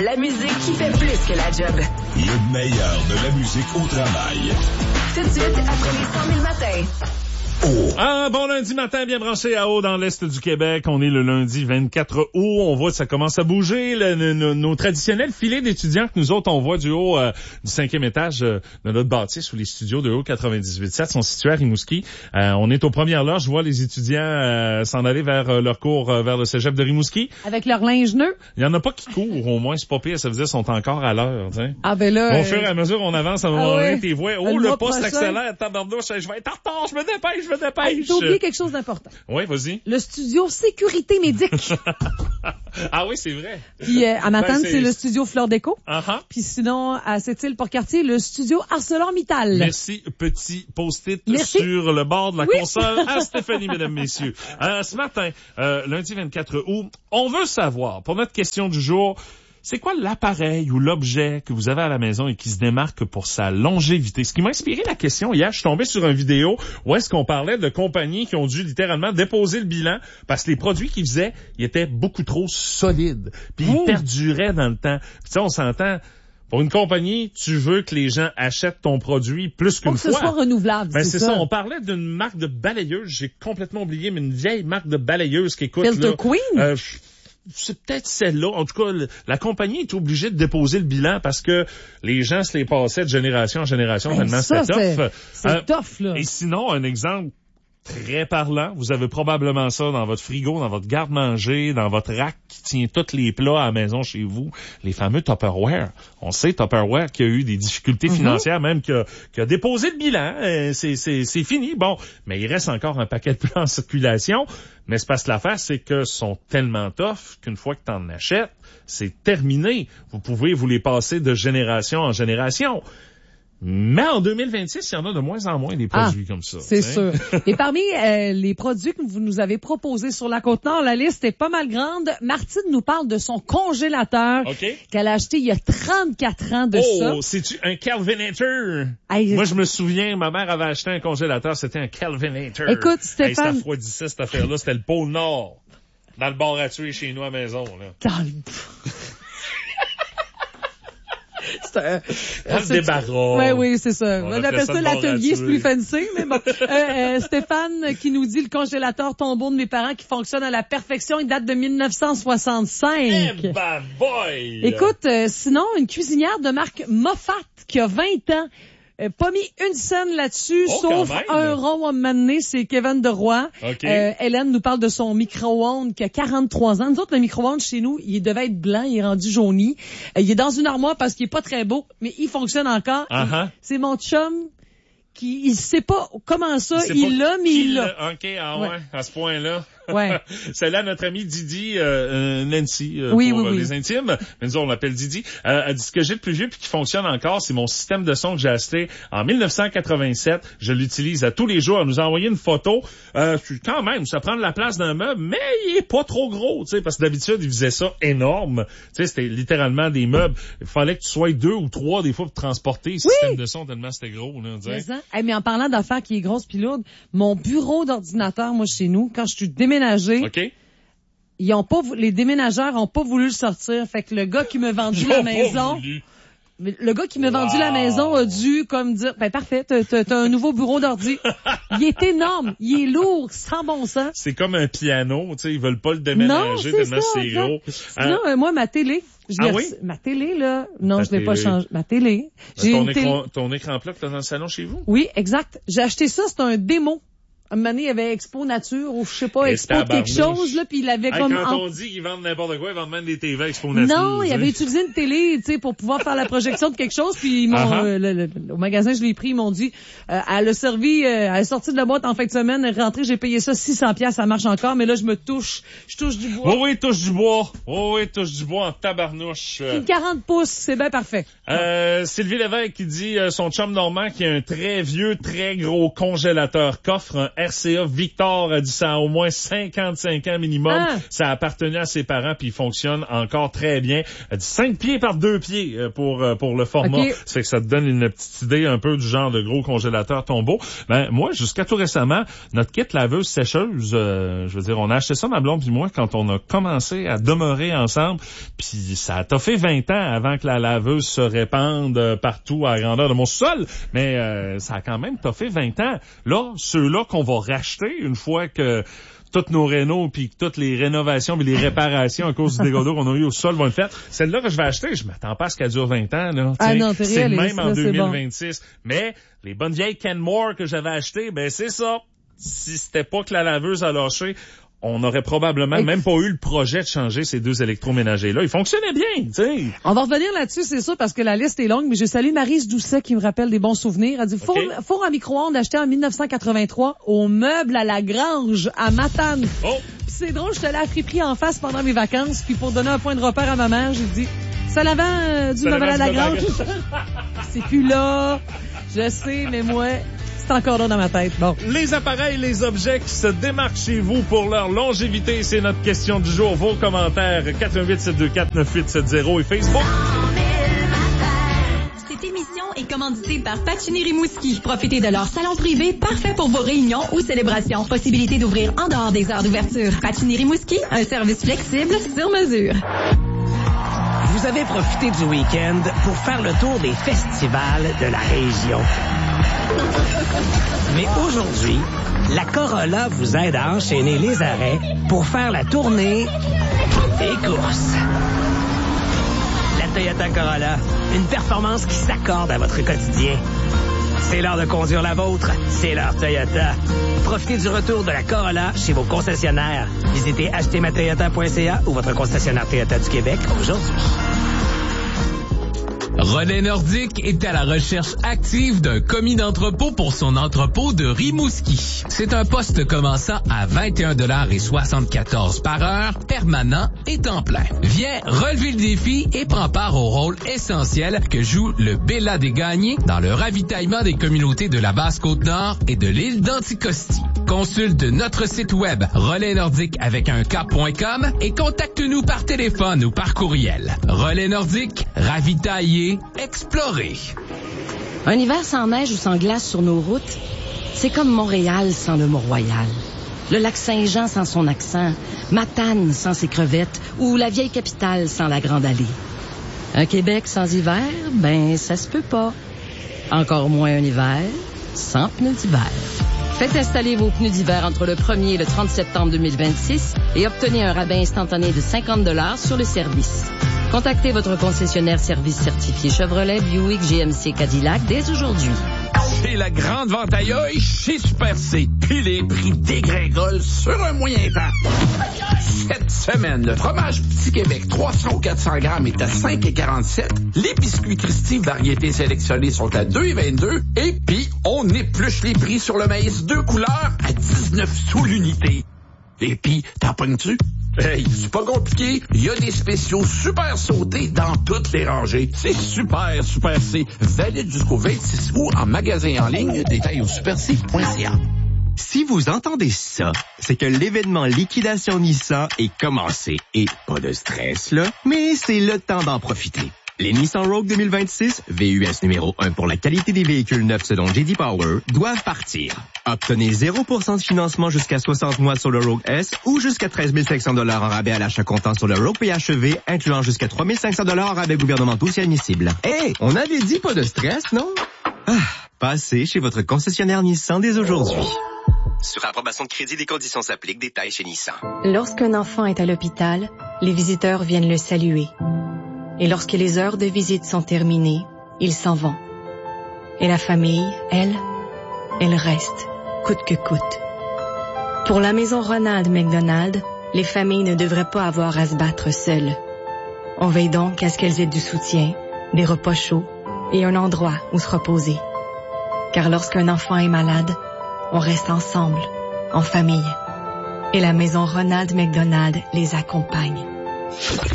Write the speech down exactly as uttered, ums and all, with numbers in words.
La musique qui fait plus que la job. Le meilleur de la musique au travail. Tout de suite, après les cent mille matins. Oh. Ah, bon lundi matin, bien branché à haut dans l'Est du Québec. On est le lundi vingt-quatre août. On voit que ça commence à bouger. Le, le, le, nos traditionnels filets d'étudiants que nous autres, on voit du haut euh, du cinquième étage euh, de notre bâtisse où les studios de haut quatre-vingt-dix-huit sept sont situés à Rimouski. Euh, on est aux premières loges. Je vois les étudiants euh, s'en aller vers euh, leur cours euh, vers le cégep de Rimouski. Avec leur linge neuf. Il y en a pas qui courent, au moins. C'est pas pire. Ça veut dire qu'ils sont encore à l'heure. T'sais. Ah, ben là... Au euh... fur et à mesure, on avance à un moment ah, donné, ouais. t'es voix. Oh, le, le poste accélère. Tabarnouche, je vais être en retard. Je me dépêche, je me dépêche. T'as oublié quelque chose d'important. Oui, vas-y. Le studio sécurité médic. Ah oui, c'est vrai. Puis euh, à Matane, ben, c'est... c'est le studio Fleur Déco. Uh-huh. Puis sinon, à Sept-Îles-Port-Cartier, le studio ArcelorMittal. Merci, petit post-it Merci. sur le bord de la oui. console à Stéphanie, mesdames, messieurs. Euh, ce matin, euh, lundi vingt-quatre août, on veut savoir, pour notre question du jour, c'est quoi l'appareil ou l'objet que vous avez à la maison et qui se démarque pour sa longévité? Ce qui m'a inspiré la question hier, je suis tombé sur une vidéo où est-ce qu'on parlait de compagnies qui ont dû littéralement déposer le bilan parce que les produits qu'ils faisaient, ils étaient beaucoup trop solides. Puis ils mmh. perduraient dans le temps. Puis tu sais, on s'entend... Pour une compagnie, tu veux que les gens achètent ton produit plus qu'une fois. Pour que ce soit renouvelable, ben, c'est, c'est ça. ça. On parlait d'une marque de balayeuse. J'ai complètement oublié, mais une vieille marque de balayeuse qui écoute... Filter là, Queen? Euh, c'est peut-être celle-là. En tout cas, la compagnie est obligée de déposer le bilan parce que les gens se les passaient de génération en génération ben tellement ça, c'était tough. C'est, c'est euh, tough, là. Et sinon, un exemple très parlant, vous avez probablement ça dans votre frigo, dans votre garde-manger, dans votre rack qui tient tous les plats à la maison chez vous, les fameux Tupperware. On sait Tupperware qui a eu des difficultés mm-hmm. financières, même qui a, qui a déposé le bilan. Euh, c'est, c'est, c'est fini. Bon, mais il reste encore un paquet de plats en circulation. Mais c'est parce que l'affaire, c'est que sont tellement tough qu'une fois que tu en achètes, c'est terminé. Vous pouvez vous les passer de génération en génération. Mais en deux mille vingt-six, il y en a de moins en moins des produits ah, comme ça. C'est sûr. Et parmi euh, les produits que vous nous avez proposés sur la Côte-Nord, la liste est pas mal grande. Martine nous parle de son congélateur okay. qu'elle a acheté il y a trente-quatre ans de oh, ça. Oh, c'est-tu un Kelvinator? Hey, Moi, je me souviens, ma mère avait acheté un congélateur, c'était un Kelvinator. Écoute, Stéphane... Hey, ça refroidissait cette affaire-là, c'était le pôle Nord. Dans le bar à tuer chez nous à la maison, là. Dans le... C'est un, un débarras. Oui, oui, c'est ça. On, On appelle ça, ça l'atelier, c'est plus fancy, mais bon. euh, euh, Stéphane qui nous dit le congélateur tombeau de mes parents qui fonctionne à la perfection, il date de dix-neuf cent soixante-cinq. Eh ben boy! Écoute, euh, sinon, une cuisinière de marque Moffat qui a vingt ans. Euh, pas mis une scène là-dessus, oh, sauf un rond à un moment donné, c'est Kevin Deroy. Okay. Euh, Hélène nous parle de son micro-ondes qui a quarante-trois ans. Nous autres, le micro-ondes chez nous, il devait être blanc, il est rendu jauni. Euh, il est dans une armoire parce qu'il est pas très beau, mais il fonctionne encore. Uh-huh. C'est mon chum qui, il sait pas comment ça, il, il l'a, mais il l'a. OK, ah ouais, ouais, à ce point-là. Ouais. C'est là notre amie Didi, euh, Nancy, euh, oui, pour oui, euh, oui. les intimes. Mais nous, on l'appelle Didi. Euh, elle dit ce que j'ai de plus vieux puis qui fonctionne encore, c'est mon système de son que j'ai acheté en dix-neuf cent quatre-vingt-sept. Je l'utilise à tous les jours. Elle nous a envoyé une photo. Euh, quand même, ça prend de la place d'un meuble, mais il est pas trop gros, tu sais, parce que d'habitude, il faisait ça énorme. Tu sais, c'était littéralement des meubles. Il fallait que tu sois deux ou trois des fois pour transporter le oui. système de son tellement c'était gros, là. Mais, ça, hey, mais en parlant d'affaires qui est grosse puis lourde, mon bureau d'ordinateur, moi, chez nous, quand je suis déménagée, okay. Ils ont pas, les déménageurs ont pas voulu le sortir. Fait que le gars qui m'a vendu la maison, le gars qui m'a wow. vendu la maison a dû comme dire, ben parfait, t'as, t'as, t'as un nouveau bureau d'ordi. Il est énorme, il est lourd, sans bon sens. C'est comme un piano, tu sais, ils veulent pas le déménager tellement c'est gros. Sinon, euh, moi, ma télé. Je ah l'ai oui? reçu, ma télé, là. Non, ta je l'ai télé. pas changé. Ma télé. J'ai ton, une écran, télé... ton écran plat que t'as dans le salon chez vous? Oui, exact. J'ai acheté ça, c'est un démo. Un moment donné, il y avait Expo Nature ou je sais pas, Et Expo quelque chose, là, puis il avait hey, comme... Quand en... on dit qu'ils vendent n'importe quoi, ils vendent même des T V Expo Nature. Non, il avait utilisé une télé, tu sais, pour pouvoir faire la projection de quelque chose, puis ils m'ont, uh-huh. euh, le, le, au magasin, je l'ai pris, ils m'ont dit, euh, elle a servi, euh, elle est sortie de la boîte en fin de semaine, elle est rentrée, j'ai payé ça six cents piastres, ça marche encore, mais là, je me touche, je touche du bois. Oui, oui, touche du bois. Oui, oui, touche du bois en tabarnouche. Une quarante pouces, c'est bien parfait. Euh, Sylvie Lévesque qui dit, euh, son chum Normand qui a un très vieux, très gros congélateur coffre, un R C A Victor a dit ça a au moins cinquante-cinq ans minimum. Ah. Ça appartenait à ses parents puis il fonctionne encore très bien. Elle dit cinq pieds par deux pieds pour pour le format. Okay. Ça fait que ça te donne une petite idée un peu du genre de gros congélateur tombeau. Ben moi, jusqu'à tout récemment, notre kit laveuse sécheuse, euh, je veux dire, on a acheté ça ma blonde puis moi quand on a commencé à demeurer ensemble. Puis ça a toffé vingt ans avant que la laveuse se répande euh, partout à la grandeur de mon sol. Mais euh, ça a quand même toffé vingt ans. Là, ceux-là qu'on va racheter une fois que toutes nos rénaux puis toutes les rénovations puis les réparations à cause du dégât d'eau qu'on a eu au sol vont être faites. Celle-là que je vais acheter, je m'attends pas à ce qu'elle dure vingt ans. Là. Ah non, t'es c'est réaliste, même en là, deux mille vingt-six. bon. Mais les bonnes vieilles Kenmore que j'avais achetées, ben c'est ça. Si c'était pas que la laveuse a lâché, on n'aurait probablement Et... même pas eu le projet de changer ces deux électroménagers-là. Ils fonctionnaient bien, tu sais. On va revenir là-dessus, c'est sûr, parce que la liste est longue, mais je salue Maryse Doucet qui me rappelle des bons souvenirs. Elle dit, four, Okay. four à micro-ondes acheté en dix-neuf cent quatre-vingt-trois au meuble à la Grange, à Matane. Oh! Puis c'est drôle, je te l'ai à friperie en face pendant mes vacances, puis pour donner un point de repère à ma mère, j'ai dit, ça l'avant euh, du Ça meuble à la l'avant du Grange. C'est plus là. Je sais, mais moi, c'est encore là dans ma tête. Bon. Les appareils, les objets qui se démarquent chez vous pour leur longévité, c'est notre question du jour. Vos commentaires, quatre un huit sept deux quatre neuf huit sept zéro et Facebook. Cette émission est commanditée par Pacini Rimouski. Profitez de leur salon privé parfait pour vos réunions ou célébrations. Possibilité d'ouvrir en dehors des heures d'ouverture. Pacini Rimouski, un service flexible sur mesure. Vous avez profité du week-end pour faire le tour des festivals de la région. Mais aujourd'hui, la Corolla vous aide à enchaîner les arrêts pour faire la tournée des courses. La Toyota Corolla, une performance qui s'accorde à votre quotidien. C'est l'heure de conduire la vôtre, c'est l'heure Toyota. Profitez du retour de la Corolla chez vos concessionnaires. Visitez acheter ma toyota point c a ou votre concessionnaire Toyota du Québec aujourd'hui. Relais Nordique est à la recherche active d'un commis d'entrepôt pour son entrepôt de Rimouski. C'est un poste commençant à vingt et un dollars soixante-quatorze par heure, permanent et temps plein. Viens relever le défi et prends part au rôle essentiel que joue le Bella des Gagnés dans le ravitaillement des communautés de la Basse-Côte-Nord et de l'île d'Anticosti. Consulte notre site web relais nordique avec un K point com et contacte-nous par téléphone ou par courriel. Relais Nordique, ravitailler, explorer. Un hiver sans neige ou sans glace sur nos routes, c'est comme Montréal sans le Mont-Royal. Le lac Saint-Jean sans son accent, Matane sans ses crevettes ou la vieille capitale sans la Grande Allée. Un Québec sans hiver, ben ça se peut pas. Encore moins un hiver sans pneus d'hiver. Faites installer vos pneus d'hiver entre le premier et le trente septembre deux mille vingt-six et obtenez un rabais instantané de cinquante dollars sur le service. Contactez votre concessionnaire service certifié Chevrolet, Buick, G M C, Cadillac dès aujourd'hui. C'est la grande vente à l'œil chez Super C. Puis les prix dégringolent sur un moyen temps. Cette semaine, le fromage Petit Québec trois cents ou quatre cents grammes est à cinq et quarante-sept. Les biscuits Christie variétés sélectionnées sont à deux et vingt-deux. Et puis, on épluche les prix sur le maïs deux couleurs à dix-neuf sous l'unité. Et puis, t'en pognes-tu? Hey, c'est pas compliqué. Il y a des spéciaux super sautés dans toutes les rangées. C'est super, Super C. Valide jusqu'au vingt-six août en magasin en ligne. Détail au super c point c a. Si vous entendez ça, c'est que l'événement Liquidation Nissan est commencé. Et pas de stress, là, mais c'est le temps d'en profiter. Les Nissan Rogue deux mille vingt-six, V U S numéro un pour la qualité des véhicules neufs selon J D Power, doivent partir. Obtenez zéro pour cent de financement jusqu'à soixante mois sur le Rogue S ou jusqu'à treize mille cinq cents dollars en rabais à l'achat comptant sur le Rogue P H E V, incluant jusqu'à trois mille cinq cents dollars en rabais gouvernementaux si admissible. Hé, hey, on avait dit pas de stress, non? Ah, passez chez votre concessionnaire Nissan dès aujourd'hui. Sur approbation de crédit, des conditions s'appliquent. Détails chez Nissan. Lorsqu'un enfant est à l'hôpital, les visiteurs viennent le saluer. Et lorsque les heures de visite sont terminées, ils s'en vont. Et la famille, elle, elle reste, coûte que coûte. Pour la maison Ronald McDonald, les familles ne devraient pas avoir à se battre seules. On veille donc à ce qu'elles aient du soutien, des repas chauds et un endroit où se reposer. Car lorsqu'un enfant est malade, on reste ensemble, en famille. Et la maison Ronald McDonald les accompagne.